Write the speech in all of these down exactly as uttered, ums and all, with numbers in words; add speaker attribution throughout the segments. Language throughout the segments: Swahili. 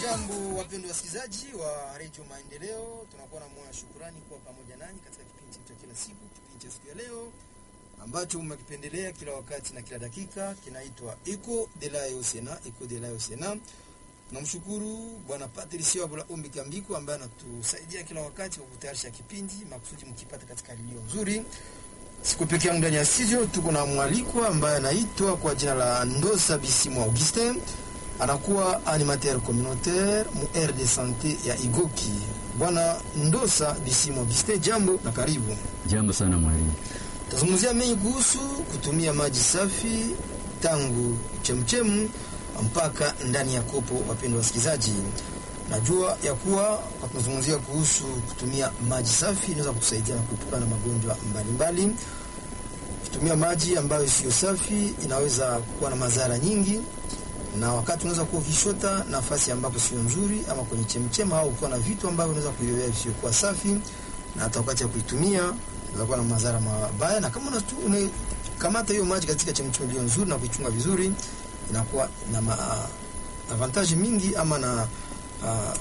Speaker 1: Jambo wapendwa wasikilizaji wa Radio Maendeleo, tunakuwa na moyo wa shukrani kwa pamoja nanyi katika kipindi cha kila siku, kipindi cha siku ya leo ambacho mmekipendelea kila wakati na kila dakika, kinaitwa Eco de la Osena, Eco de la Osena. Namshukuru Bwana Patricia Bula Ombi Kambiko ambaye anatusaidia kila wakati kwa kutayarisha kipindi makusudi mkipata katika redio nzuri. Siku pekee yangu ndani ya studio tuko na mwaliko ambaye anaitwa kwa jina la Ndosa Bisimo Augustin. Anakuwa animateur communautaire mu aire de santé ya Igoki. Bwana Ndosa Bisimo Augustin, jambo na karibu.
Speaker 2: Jambo sana mwalimu.
Speaker 1: Tazungumzia mengi kuhusu kutumia maji safi tangu chemchemu mpaka ndani ya kopo. Wapendwa wasikilizaji, najua ya kuwa kwa tunazungumzia kuhusu kutumia maji safi inaweza kutusaidia na kuepuka na magonjwa mbalimbali. Kutumia maji ambayo sio safi inaweza kuwa na madhara nyingi, na wakati unaweza kuwa ukishota nafasi ambapo sio nzuri ama kwenye chemchema au kuwa na vitu ambavyo unaweza kuiwea sio kwa safi, na hata wakati ya kuitumia inaweza kuwa na madhara mabaya. Na kama unakamata hiyo maji katika chemchema iliyo nzuri na kuichunga vizuri, inakuwa na ma, avantage mingi ama na uh,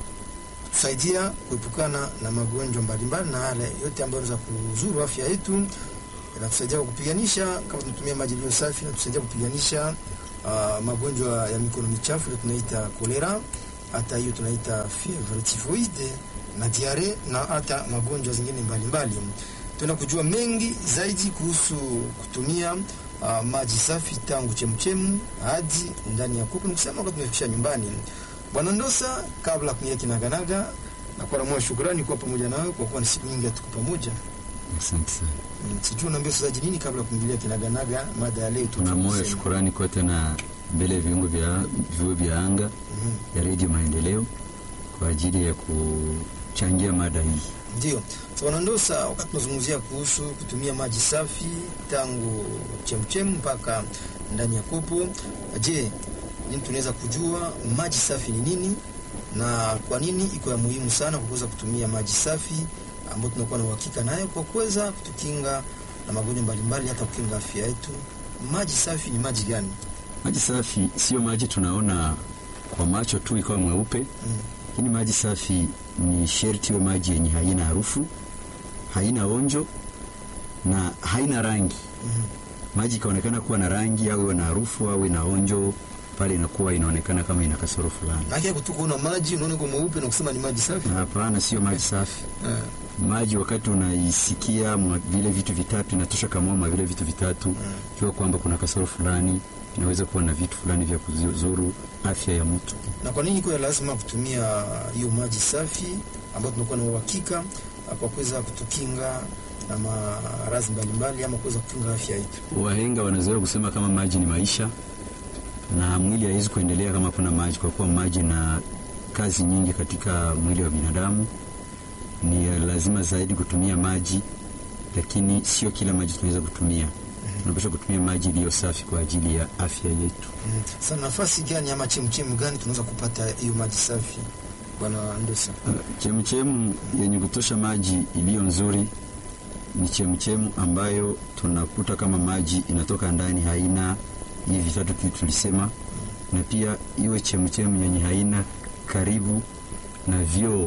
Speaker 1: kusaidia kuepukana na magonjwa mbalimbali na yale yote ambayo yanaweza kuzuru afya yetu. Inatusaidia kupiganisha, kama tunatumia maji iliyo safi, inatusaidia kupiganisha uh, magonjwa ya mikono michafu tunaita kolera, hata hiyo tunaita fievre typhoide na diare, na hata magonjwa zingine mbalimbali. Tuna kujua mengi zaidi kuhusu kutumia Uh, maji safi tangu chemchemu hadi ndani ya kuku, nikusema kwa tumefikisha nyumbani. Bwana Ndosa, kabla kuingia kinaganaga, na kwa moyo shukrani kwa pamoja nawe kwa kuwa ni siku nyingi tuko pamoja.
Speaker 2: Asante sana.
Speaker 1: Mm, sijui naambia sasa nini kabla kuingia kinaganaga mada ya leo.
Speaker 2: Tuna moyo shukrani kwa tena mbele viungo vya viungo vya anga mm-hmm. ya Radio Maendeleo kwa ajili ya kuchangia mada hii.
Speaker 1: Ndio. So Bwana Ndosa, wakati tunazungumzia kuhusu kutumia maji safi tangu chemchemu mpaka ndani ya kopo, je, nini tunaweza kujua maji safi ni nini na kwa nini iko ya muhimu sana kuweza kutumia maji safi ambayo tunakuwa na uhakika nayo kwa kuweza kutukinga na magonjwa mbalimbali, hata kukinga afya yetu? Maji safi ni maji gani?
Speaker 2: Maji safi sio maji tunaona kwa macho tu ikawa mweupe. Mm. Hii maji safi ni sherti wa maji yenye haina harufu, haina onjo na haina rangi. Mm-hmm. Maji kaonekana kuwa na rangi au na harufu au na onjo, pale inakuwa inaonekana kama ina kasoro fulani.
Speaker 1: Haki kutuko na maji unaona kwa mweupe na kusema ni maji safi?
Speaker 2: Hapana, sio maji safi.
Speaker 1: Yeah.
Speaker 2: Maji wakati unaisikia vile vitu vitatu inatosha kama vile vitu vitatu, yeah. Kiwa kwamba kuna kasoro fulani, inaweza kuwa na vitu fulani vya kuzuru afya ya mtu.
Speaker 1: Na kwa nini kwa lazima kutumia hiyo maji safi ambayo tunakuwa na uhakika kwa kuweza kutukinga na maradhi mbalimbali ama kuweza kukinga afya yetu?
Speaker 2: Wahenga wanazoea kusema kama maji ni maisha, na mwili haiwezi kuendelea kama kuna maji, kwa kuwa maji na kazi nyingi katika mwili wa binadamu. Ni lazima zaidi kutumia maji, lakini sio kila maji tunaweza kutumia. Tunapaswa kutumia maji iliyo safi kwa ajili ya afya yetu.
Speaker 1: Mm. Sasa nafasi gani ama chemchemu gani tunaweza kupata hiyo maji safi, Bwana Ndosa?
Speaker 2: Uh, chemchemu yenye kutosha maji iliyo nzuri ni chemchemu ambayo tunakuta kama maji inatoka ndani haina hivi vitatu tulisema. Mm. Na pia iwe chemchemu yenye haina karibu na vyoo,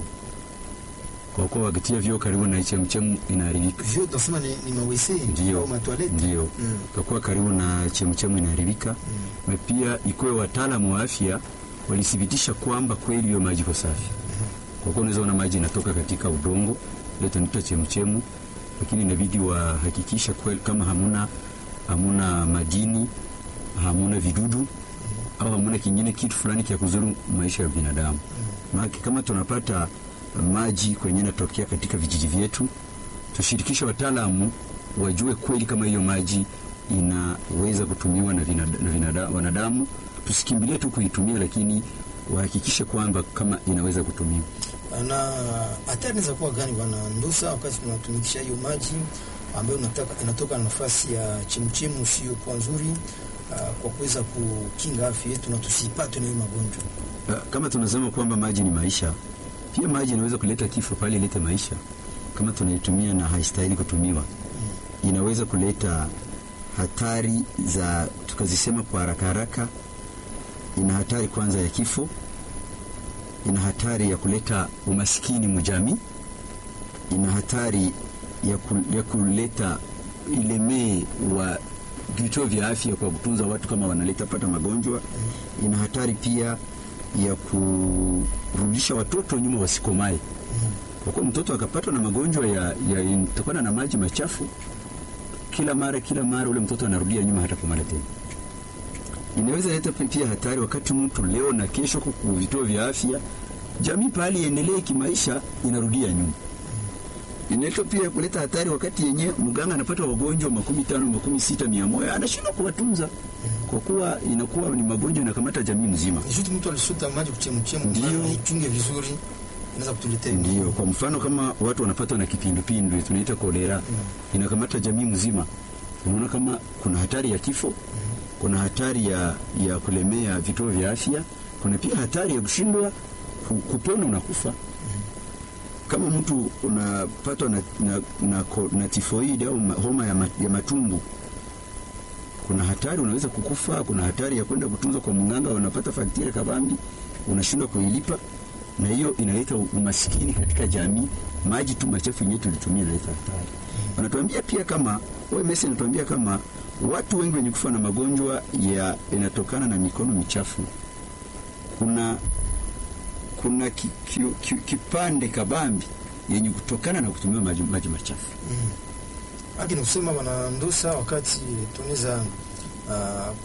Speaker 2: kwa kuwa wakitia vyoo karibu na chemchemu inaharibika.
Speaker 1: Vyoo tunasema ni, ni mawese au matoileti.
Speaker 2: Ndio. Mm. Kwa kuwa karibu na chemchemu inaharibika. Mm. Na pia ikoe wataalamu wa afya walithibitisha kwamba kweli hiyo maji iko safi. Mm. Kwa kuwa unaweza ona maji inatoka katika udongo, ile tunaita chemchemu, lakini inabidi wahakikisha kweli kama hamuna hamuna madini, hamuna vidudu, mm. au hamuna kingine kitu fulani kia kuzuru maisha ya binadamu. Mm. Maana kama tunapata maji kwenye natokea katika vijiji vyetu, tushirikishe wataalamu wajue kweli kama hiyo maji inaweza kutumiwa na binadamu, wanadamu. Tusikimbilie tu kuitumia, lakini wahakikishe kwamba kama inaweza kutumiwa.
Speaker 1: Na hatari za kuwa gani Bwana Ndosa wakati tunatumikisha hiyo maji ambayo inatoka inatoka na nafasi ya chemchemu sio kwa nzuri, uh, kwa kuweza kukinga afya yetu na tusipate na hiyo magonjwa?
Speaker 2: Uh, kama tunasema kwamba maji ni maisha, pia maji inaweza kuleta kifo pale ilete maisha. Kama tunaitumia na haistahili kutumiwa, mm. inaweza kuleta hatari za tukazisema kwa haraka haraka. Ina hatari kwanza ya kifo, ina hatari ya kuleta umaskini mjamii, ina hatari ya, ku, ya kuleta ilemee wa vituo vya afya kwa kutunza watu kama wanaleta pata magonjwa. Ina hatari pia ya kurudisha watoto nyuma wasikomae, kwa kuwa mtoto akapatwa na magonjwa ya yanatokana na maji machafu, kila mara kila mara ule mtoto anarudia nyuma hata komala tena. Inaweza leta pia hatari wakati mtu leo na kesho kwa vituo vya afya, jamii pale iendelee kimaisha, inarudia nyuma. Inaweza pia kuleta hatari wakati yenye mganga anapata wagonjwa makumi tano, makumi sita, mia moja, anashindwa kuwatunza kwa kuwa inakuwa ni magonjwa inakamata jamii mzima.
Speaker 1: Nishuti mtu alisuta maji kuchemchemu, ndio ichunge vizuri, inaweza kutuletea.
Speaker 2: Ndio, kwa mfano kama watu wanapata na kipindupindu tunaita kolera, mm. inakamata jamii mzima. Unaona kama kuna hatari ya kifo, mm. kuna hatari ya ya kulemea vituo vya afya, kuna pia hatari ya kushindwa kupona na kufa. Mm. Kama mtu unapatwa na na, na, na tifoidi au homa ya, ya matumbu, kuna hatari unaweza kukufa, kuna hatari ya kwenda kutunzwa kwa mganga, unapata faktire kabambi, unashindwa kuilipa, na hiyo inaleta umaskini katika jamii. Maji tu machafu yenyewe tulitumia inaleta hatari. Wanatuambia pia kama O M S inatuambia kama watu wengi wenye kufa na magonjwa ya inatokana na mikono michafu, kuna kuna ki, ki, ki, kipande kabambi yenye kutokana na kutumia maji, maji machafu.
Speaker 1: Mm. Lakini kusema wanandosa wakati tunaweza uh,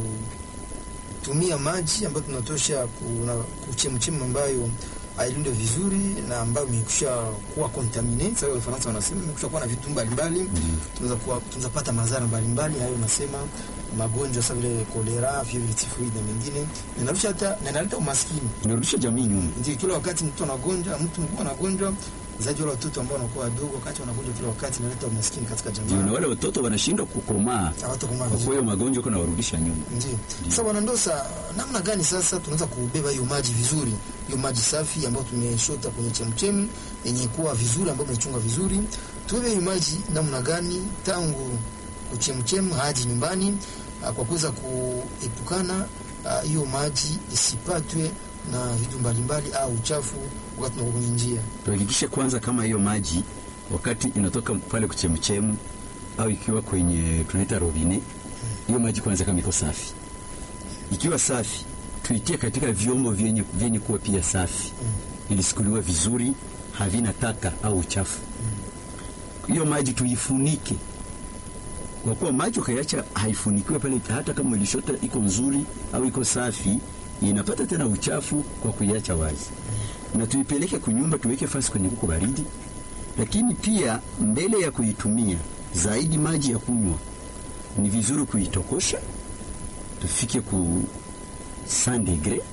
Speaker 1: kutumia maji ambayo tunatosha kuna kuchemchemu ambayo hailinde vizuri na ambayo imekusha kuwa contaminated. Sasa Wafaransa wanasema imekusha kuwa na vitu mbalimbali, mm. tunaweza kuwa tunaweza pata madhara mbalimbali. Hayo nasema magonjwa kama vile kolera, fievre typhoid na mengine, na inarusha hata na inaleta umaskini,
Speaker 2: inarudisha jamii nyuma.
Speaker 1: Ndio kila wakati mtu anagonjwa, mtu mkubwa anagonjwa, zaidi wale watoto ambao wanakuwa wadogo wakati wanagonjwa kila wakati, inaleta umaskini katika jamii.
Speaker 2: Ndio, na wale watoto wanashindwa kukomaa,
Speaker 1: hawatakomaa.
Speaker 2: Kwa hiyo magonjwa kuna warudisha nyuma.
Speaker 1: Ndio. Sasa wanandosa, namna gani sasa tunaweza kubeba hiyo maji vizuri, hiyo maji safi ambayo tumeshota kwenye chemchemi yenye kuwa vizuri, ambayo tumechunga vizuri, tubebe hiyo maji namna gani tangu kuchemchemi hadi nyumbani, kwa kuweza kuepukana hiyo uh, maji isipatwe na vitu mbalimbali au uchafu wakati tunakuwa kwenye njia.
Speaker 2: Tuhakikishe kwanza kama hiyo maji wakati inatoka pale kuchemchemu au ikiwa kwenye tunaita robine, hiyo hmm. maji kwanza kama iko safi. Ikiwa safi, tuitie katika vyombo vyenye vyenye kuwa pia safi, hmm. ili sikuliwe vizuri, havina taka au uchafu. Hiyo hmm. maji tuifunike. Kwa kuwa maji ukiacha haifunikiwe pale, hata kama ilishota iko nzuri au iko safi, inapata tena uchafu kwa kuiacha wazi. Na tuipeleke kunyumba, tuweke fasi kwenye kuko baridi. Lakini pia mbele ya kuitumia zaidi maji ya kunywa, ni vizuri kuitokosha, tufike ku cent degree,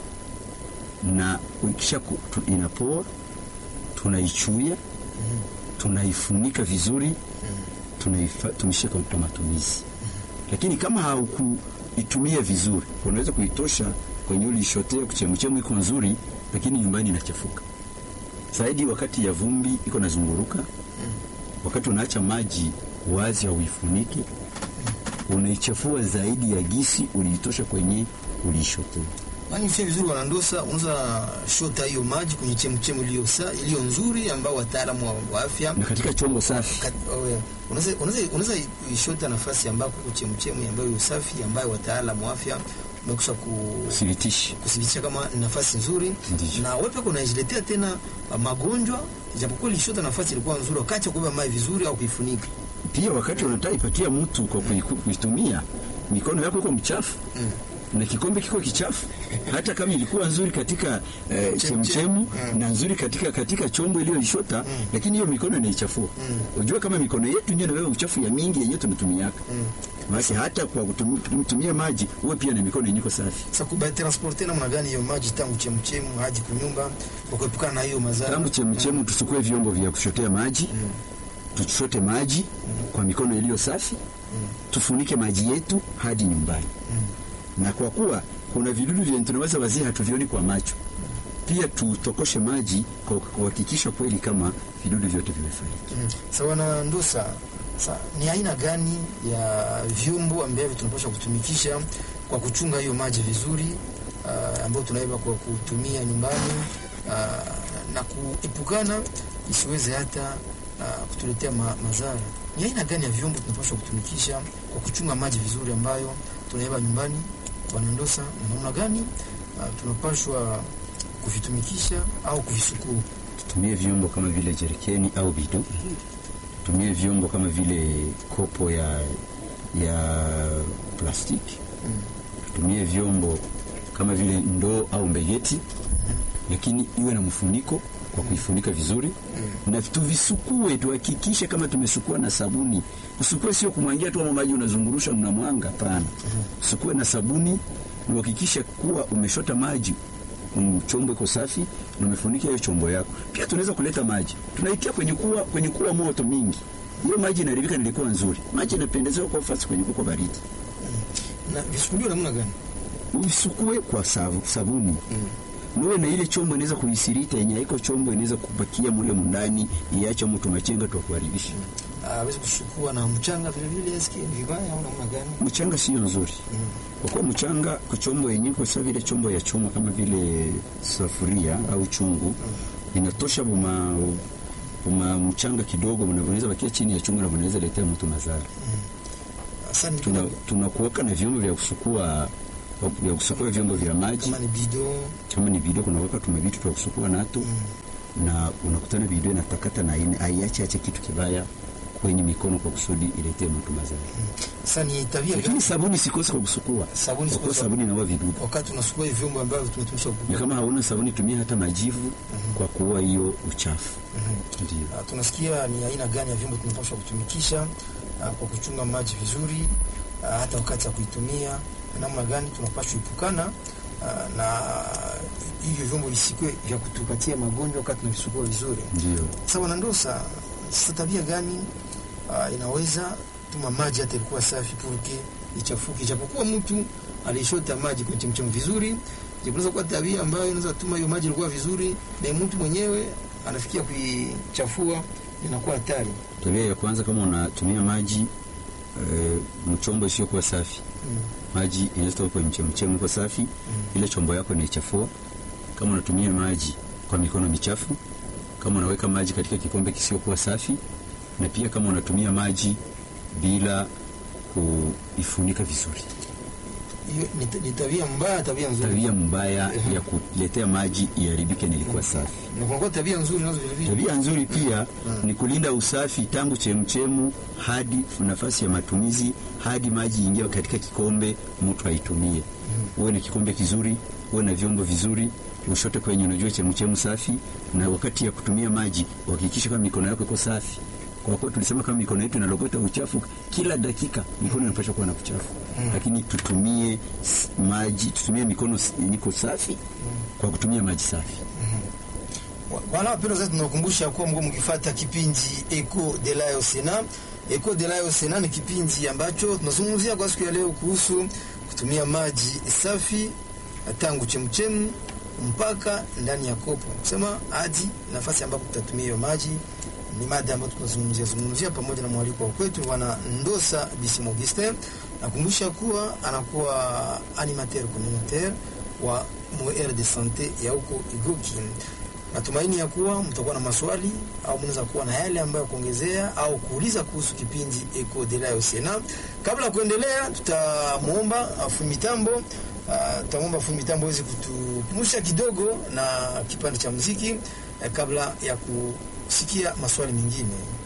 Speaker 2: na ukisha inapoa tunaichuia, tunaifunika vizuri, tunaitumishia kwa matumizi. Lakini kama haukuitumia vizuri, unaweza kuitosha kwenye ulishotea kuchemchemu iko nzuri, lakini nyumbani inachafuka. Zaidi wakati ya vumbi iko nazunguruka, wakati unaacha maji wazi au uifunike, unaichafua zaidi ya gisi uliitosha kwenye ulishotea.
Speaker 1: Bani fia vizuri wanandosa, unaweza shota hiyo maji kwenye chemchemu iliyo iliyo nzuri ambao wataalamu wa afya,
Speaker 2: na katika chombo safi.
Speaker 1: Kat, unaweza unaweza unaweza ishota nafasi ambako chemchemu ambayo ni safi, ambayo wataalamu wa afya wamekusha
Speaker 2: kuthibitisha
Speaker 1: kuthibitisha kama nafasi nzuri. Ndiyo. Na wewe pekee unajiletea tena magonjwa japokuwa ilishota nafasi ilikuwa nzuri, wakati kubeba maji vizuri au kuifunika.
Speaker 2: Pia wakati unataka ipatia mtu kwa kuitumia, mikono yako iko mchafu, mm. na kikombe kiko kichafu, hata kama ilikuwa nzuri katika eh, chemchemu mm. na nzuri katika katika chombo iliyo ishota, mm. lakini hiyo mikono inaichafua. Mm. Unajua kama mikono yetu ndio inabeba uchafu ya mingi yenyewe tunatumiaka. Mm. Basi hata kwa kutumia maji uwe pia na mikono yenyewe safi.
Speaker 1: Sasa kubaya transporter namna gani hiyo maji tangu chemchemu hadi kunyumba kwa kuepukana na hiyo madhara?
Speaker 2: Tangu chemchemu, mm. tusukue vyombo vya kushotea maji, mm. tuchote maji mm. kwa mikono iliyo safi, mm. tufunike maji yetu hadi nyumbani. Mm. Na kwa kuwa kuna vidudu vya tunaweza wazia hatuvioni kwa macho, pia tutokoshe maji kwa kuhakikisha kweli kama vidudu vyote vimefariki.
Speaker 1: Mm. Sawa na ndosa, sa, ni aina gani ya vyombo ambavyo tunapaswa kutumikisha kwa kuchunga hiyo maji vizuri, uh, ambayo tunaiba kwa kutumia nyumbani, uh, na kuepukana isiweze hata uh, kutuletea ma, madhara. Ni aina gani ya vyombo tunapaswa kutumikisha kwa kuchunga maji vizuri ambayo tunaiba nyumbani Bwana Ndosa, na namna gani uh, tunapaswa kuvitumikisha au kuvisukua?
Speaker 2: Tutumie vyombo kama vile jerikeni au bido. Tutumie vyombo kama vile kopo ya ya plastiki. Tutumie vyombo kama vile ndoo au mbegeti, lakini iwe na mfuniko kwa kuifunika vizuri, na tuvisukue, tuhakikishe kama tumesukua na sabuni. Usukue sio kumwangia tu maji unazungurusha mnamwanga, hapana. Usukue na sabuni, uhakikishe kuwa umeshota maji, chombo iko safi na umefunika hiyo chombo yako. Pia tunaweza kuleta maji, tunaitia kwenye kuwa kwenye kuwa moto mingi, hiyo maji inaharibika, nilikuwa nzuri, maji inapendeza kwa fasi kwenye kuwa baridi.
Speaker 1: Na visukuliwe namna gani?
Speaker 2: Usukue kwa savu, sabuni. Mm. Niwe na ile chombo inaweza kuisirita, yenye haiko chombo inaweza kubakia mule mundani, iacha mtu machenga tu kuharibisha.
Speaker 1: Ah, uh, kusukua na mchanga vile vile eski vibaya au namna gani?
Speaker 2: Mchanga sio nzuri. Mm. Kwa kuwa mchanga kwa chombo yenyewe kwa sababu ile chombo ya chuma kama vile sufuria au chungu, mm. inatosha buma buma mchanga kidogo, unaweza bakia chini ya chungu na unaweza letea mtu madhara. Mm. Asante. Tuna tunakuweka na vyombo vya kusukua ya kusukua vyombo vya maji
Speaker 1: kama ni bido,
Speaker 2: kama ni bido kuna waka tumevitu vya kusukua nato, mm. na unakutana bido inatakata na ine aiache ache kitu kibaya kwenye mikono kwa kusudi ilete mtu madhara.
Speaker 1: Mm. Sasa ni tabia
Speaker 2: lakini gani? Sabuni sikose kwa kusukua.
Speaker 1: Sabuni
Speaker 2: kwa sabuni na vidudu.
Speaker 1: Wakati unasukua vyombo ambavyo tumetumia
Speaker 2: kwa kama hauna sabuni tumia hata majivu, mm-hmm. kwa kuua hiyo uchafu.
Speaker 1: Mm-hmm. Ndio. Uh, tunasikia ni aina gani ya vyombo tunapaswa kutumikisha uh, kwa kuchunga maji vizuri, uh, hata wakati wa kuitumia namna gani tunapaswa epukana uh, na hivyo vyombo visikwe vya kutupatia magonjwa wakati tunavisukua vizuri.
Speaker 2: Ndio.
Speaker 1: Sasa Bwana Ndosa, sasa tabia gani uh, inaweza tuma maji hata ilikuwa safi purke ichafuke, ijapokuwa mtu alishota maji kwa chemchemi vizuri, inaweza kuwa tabia ambayo inaweza tuma hiyo maji ilikuwa vizuri na mtu mwenyewe anafikia kuichafua, inakuwa hatari.
Speaker 2: Tabia ya kwanza, kama unatumia maji e, mchombo sio kwa safi, mm. maji inatoka kwa mchemchemi kwa safi, mm. ile chombo yako inaichafua. Kama unatumia maji kwa mikono michafu, kama unaweka maji katika kikombe kisio kwa safi, na pia kama unatumia maji bila kuifunika vizuri,
Speaker 1: hiyo ni tabia mbaya, tabia nzuri.
Speaker 2: Tabia mbaya uh-huh. ya kuletea maji iharibike na ilikuwa safi.
Speaker 1: Na kwa kwa tabia nzuri nazo vile vile.
Speaker 2: Tabia nzuri pia uh-huh. ni kulinda usafi tangu chemchemu hadi nafasi ya matumizi, hadi maji ingia katika kikombe mtu aitumie. Uh-huh. Uwe na kikombe kizuri, uwe na vyombo vizuri, ushote kwenye unajua chemchemu safi, na wakati ya kutumia maji uhakikishe kama mikono yako iko safi. Kwa kuwa tulisema kama mikono yetu inalogota uchafu kila dakika, mikono inapaswa kuwa na uchafu. Mm. Lakini tutumie maji, tutumie mikono yenye safi, mm. kwa kutumia maji safi.
Speaker 1: Mm. Bwana wapendwa, sasa tunakukumbusha kwa mgo mkifuata kipindi Eco de la Océan. Eco de la Océan ni kipindi ambacho tunazungumzia kwa siku ya leo kuhusu kutumia maji safi tangu chemchemu mpaka ndani ya kopo. Kusema hadi nafasi ambapo tutatumia hiyo maji ni mada ambayo tunazungumzia zungumzia pamoja na mwaliko wa kwetu Bwana Ndosa Bisimo Augustin. Nakumbusha kuwa anakuwa animateur communautaire wa Moer de Santé ya huko Igoki. Natumaini ya kuwa mtakuwa na maswali au mnaweza kuwa na yale ambayo kuongezea au kuuliza kuhusu kipindi Eco de la Océan. Kabla kuendelea, tutamuomba afu mitambo uh, tutamuomba afu mitambo aweze kutukumbusha kidogo na kipande cha muziki uh, kabla ya ku sikia maswali mengine.